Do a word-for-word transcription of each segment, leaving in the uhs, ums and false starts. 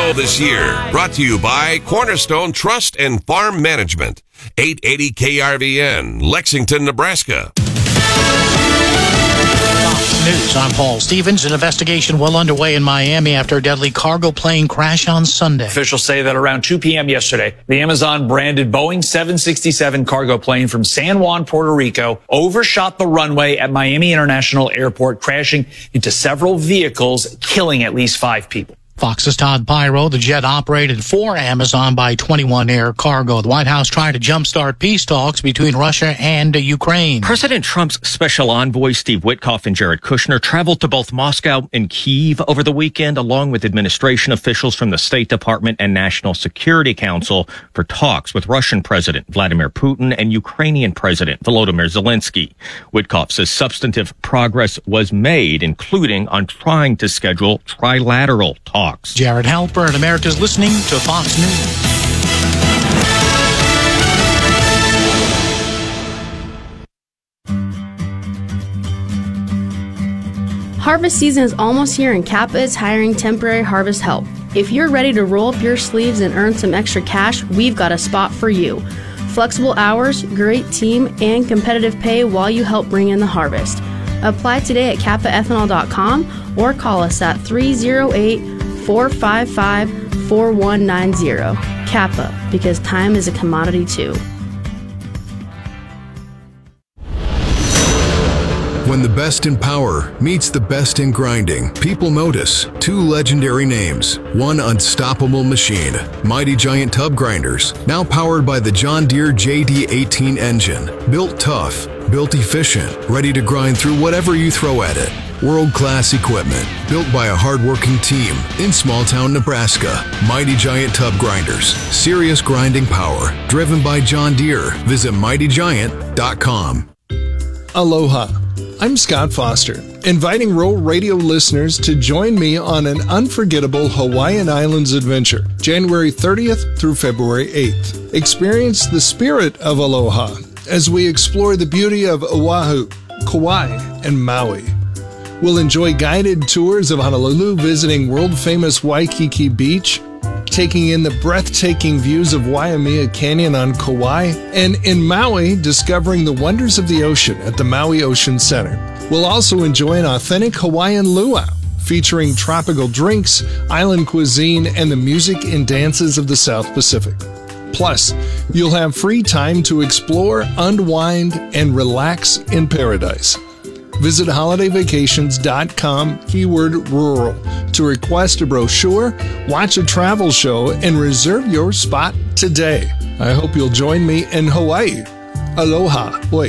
snow this year. Brought to you by Cornerstone Trust and Farm Management. eight eighty K R V N, Lexington, Nebraska. News. I'm Paul Stevens. An investigation well underway in Miami after a deadly cargo plane crash on Sunday. Officials say that around two p.m. yesterday, the Amazon-branded Boeing seven sixty-seven cargo plane from San Juan, Puerto Rico, overshot the runway at Miami International Airport, crashing into several vehicles, killing at least five people. Fox's Todd Pyro. The jet operated for Amazon by twenty-one Air Cargo. The White House trying to jumpstart peace talks between Russia and Ukraine. President Trump's special envoy, Steve Witkoff, and Jared Kushner traveled to both Moscow and Kyiv over the weekend, along with administration officials from the State Department and National Security Council for talks with Russian President Vladimir Putin and Ukrainian President Volodymyr Zelensky. Witkoff says substantive progress was made, including on trying to schedule trilateral talks. Jared Halpern, America's listening to Fox News. Harvest season is almost here and Kappa is hiring temporary harvest help. If you're ready to roll up your sleeves and earn some extra cash, we've got a spot for you. Flexible hours, great team, and competitive pay while you help bring in the harvest. Apply today at kappa ethanol dot com or call us at three oh eight, four five five, four one nine zero. Kappa, because time is a commodity too. When the best in power meets the best in grinding, people notice two legendary names, one unstoppable machine, Mighty Giant Tub Grinders, now powered by the John Deere J D eighteen engine, built tough, built efficient, ready to grind through whatever you throw at it. World-class equipment, built by a hard-working team in small-town Nebraska. Mighty Giant Tub Grinders, serious grinding power, driven by John Deere. Visit mighty giant dot com. Aloha. I'm Scott Foster, inviting Rural Radio listeners to join me on an unforgettable Hawaiian Islands adventure, January thirtieth through February eighth. Experience the spirit of aloha as we explore the beauty of Oahu, Kauai, and Maui. We'll enjoy guided tours of Honolulu, visiting world-famous Waikiki Beach, taking in the breathtaking views of Waimea Canyon on Kauai, and in Maui, discovering the wonders of the ocean at the Maui Ocean Center. We'll also enjoy an authentic Hawaiian luau, featuring tropical drinks, island cuisine, and the music and dances of the South Pacific. Plus, you'll have free time to explore, unwind, and relax in paradise. Visit holiday vacations dot com, keyword rural, to request a brochure, watch a travel show, and reserve your spot today. I hope you'll join me in Hawaii. Aloha. Oi.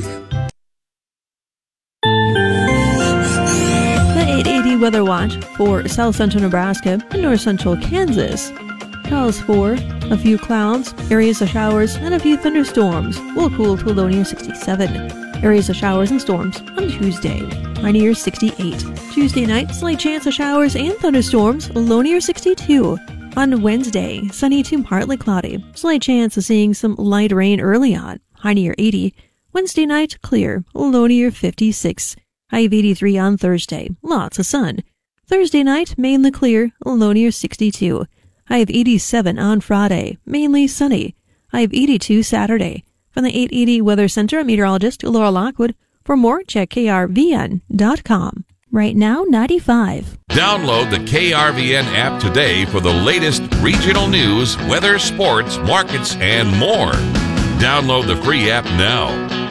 The eight eighty Weather Watch for South Central Nebraska and North Central Kansas calls for a few clouds, areas of showers, and a few thunderstorms. Will cool to a low near sixty-seven. Areas of showers and storms on Tuesday, high near sixty-eight. Tuesday night, slight chance of showers and thunderstorms, low near sixty-two. On Wednesday, sunny to partly cloudy. Slight chance of seeing some light rain early on, high near eighty. Wednesday night, clear, low near fifty-six. High of eighty-three on Thursday, lots of sun. Thursday night, mainly clear, low near sixty-two. High of eighty-seven on Friday, mainly sunny. High of eighty-two Saturday. From the eight eighty Weather Center, meteorologist Laura Lockwood. For more, check K R V N dot com. Right now, ninety-five. Download the K R V N app today for the latest regional news, weather, sports, markets, and more. Download the free app now.